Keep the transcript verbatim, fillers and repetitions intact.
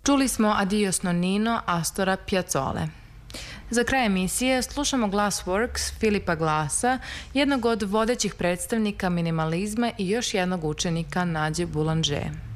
Čuli smo Adios Nonnino Astora Piazzole. Za kraj emisije slušamo Glassworks Filipa Glassa, jednog od vodećih predstavnika minimalizma i još jednog učenika Nađe Boulanger.